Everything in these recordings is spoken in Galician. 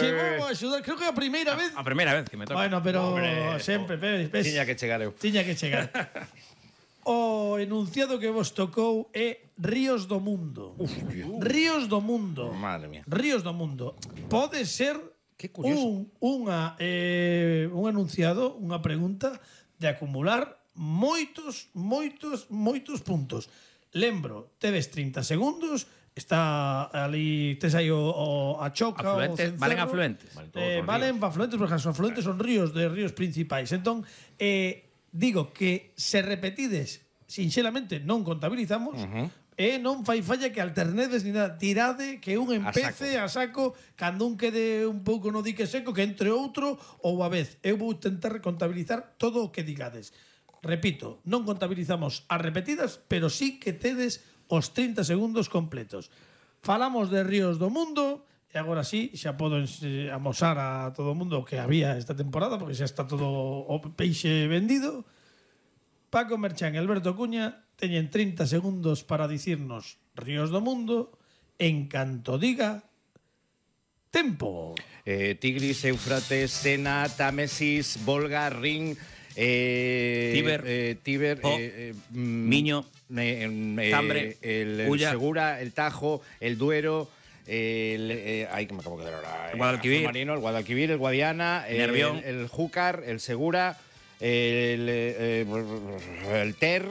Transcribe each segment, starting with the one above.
chegou a axudar, creo que a primeira vez. A primeira vez que me toca. Bueno, pero sempre, ves. Tiña que chegar eu. Tiña que chegar. O enunciado que vos tocou é Ríos do Mundo. Ríos do Mundo. Madre mía. Ríos do Mundo. Pode ser Qué curioso. un enunciado, unha pregunta de acumular moitos puntos. Lembro, tedes 30 segundos, está ali, tes aí a choca, Afluentes, o cencerro. valen afluentes. Valen afluentes, porque os afluentes son ríos de ríos principais. Entón, digo que se repetides sinxelamente non contabilizamos e non fai falla que alternedes ni nada. Tirade que un empece a saco cando un quede un pouco no dique seco que entre outro ou a vez. Eu vou tentar contabilizar todo o que digades. Repito, non contabilizamos as repetidas, pero sí que tedes os 30 segundos completos. Falamos de Ríos do Mundo e agora sí, xa podo amosar a todo o mundo o que había esta temporada, porque xa está todo o peixe vendido. Paco Merchán e Alberto Cuña teñen 30 segundos para dicirnos Ríos do Mundo en canto diga tempo. Tigris, Éufrates, Sena, Támesis, Volga, Rin, Tíber, Miño, Tambre, el Ulla, Segura, el Tajo, el Duero, ay, que me acabo de quedar ahora. El Guadalquivir. El Guadalquivir, el Guadiana, Nervión, el Júcar, el Segura, el Ter,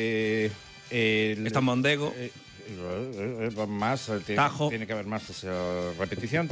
está Mondego, más, Tajo. tiene que haber más repetición.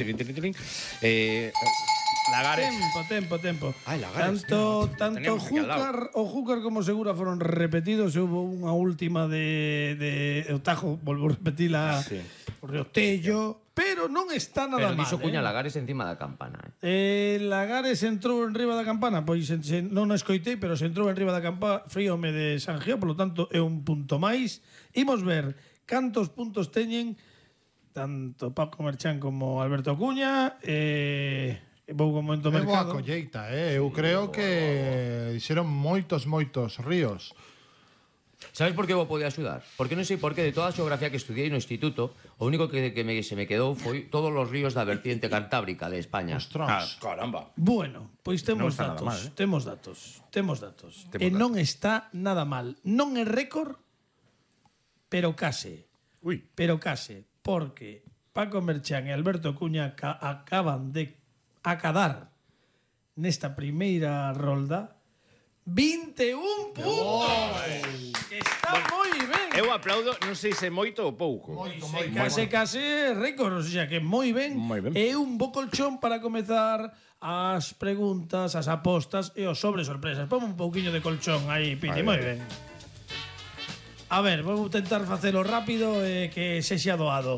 Lagares. Tempo. Ay, Lagares. Tanto Teníamos aquí al lado. Júcar como Segura foron repetidos. Hubo unha última de o Tajo, volvo a repetila, o Río Tello, pero non está nada Pero mal. dixo Cuña Lagares encima da campana. Lagares entrou en riba da campana, pois non a escoitei, pero se entrou en riba da campana, fríome de San Geo, polo tanto é un punto máis. Imos ver cantos puntos teñen tanto Paco Merchán como Alberto Cuña. Vou con momento É boa mercado. colleita, Eu creo que dixeron moitos ríos. Sabes por que vou poder axudar? Porque non sei por que de toda a xeografía que estudiei no instituto, o único que se me quedou foi todos os ríos da vertiente cantábrica de España. Ostras. Caramba. Bueno, pois temos Non está nada datos, mal, temos datos. E non está nada mal. Non é récord, pero case. Pero case, porque Paco Merchán e Alberto Cuña acaban de acadar nesta primeira rolda 21 puntos. Que está moi ben. Eu aplaudo, non sei se moito ou pouco. Case récord, o sea que moi ben. Moi ben. É un bo colchón para comezar as preguntas, as apostas e os sobre sorpresas. Pon un pouquiño de colchón aí, Pini, moi ben. A ver, vou tentar facelo rápido e que sexa doado.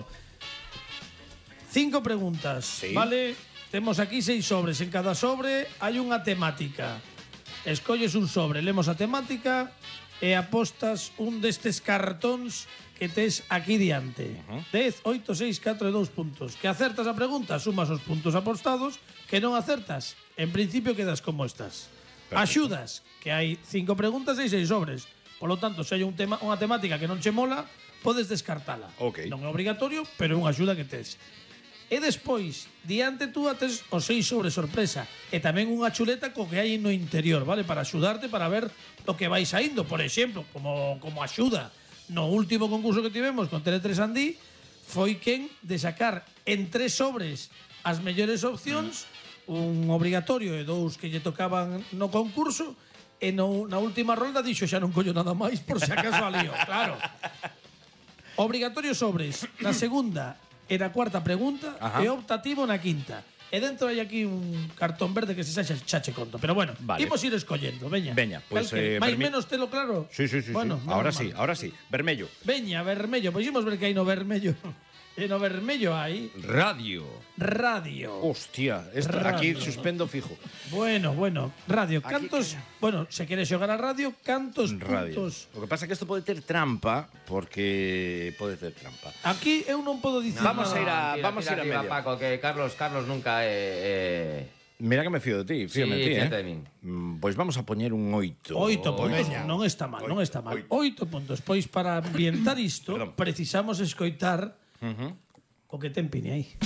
5 preguntas, vale? Temos aquí 6 sobres. En cada sobre hai unha temática. Escolles un sobre, lemos a temática e apostas un destes cartóns que tes aquí diante. 10, 8, 6, 4 e 2 puntos. Que acertas a pregunta, sumas os puntos apostados. Que non acertas, en principio quedas como estás. Axudas, que hai 5 preguntas e 6 sobres. Polo tanto, se hai unha temática que non che mola, podes descartala. Non é obrigatorio, pero é unha axuda que tes. E despois, diante tú tes os 6 sobre sorpresa e tamén unha chuleta co que hai no interior, vale? Para axudarte, para ver o que vai saindo. Por exemplo, como axuda no último concurso que tivemos con Tele3 Andí, foi quen de sacar en 3 sobres as mellores opcións, un obrigatorio e 2 que lle tocaban no concurso, e na última rolda dixo xa non collo nada máis por se acaso alío, claro. Obrigatorio sobres na segunda e na cuarta pregunta e optativo na quinta. E dentro hai aquí un cartón verde que se xa che conto. Pero bueno, imos ir escollendo, veña. Veña, pois máis menos telo claro. Sí. Bueno, ahora sí. Vermello. Veña, vermello, pois imos ver que hai no vermello. E no vermello hai Radio. Hostia, aquí suspendo fijo. Bueno, radio, cantos, bueno, se queres xogar a radio, cantos puntos. Lo que pasa é que isto pode ter trampa, porque pode ter trampa. Aquí eu non podo dicir Vamos a ir a media. media. Paco, que Carlos nunca Mira que me fío de ti, fíame de ti, fíjate de min. Pois vamos a poñer un 8. 8 puntos, non está mal. 8 puntos. Pois para ambientar isto, precisamos escoitar o que ten Pini aí.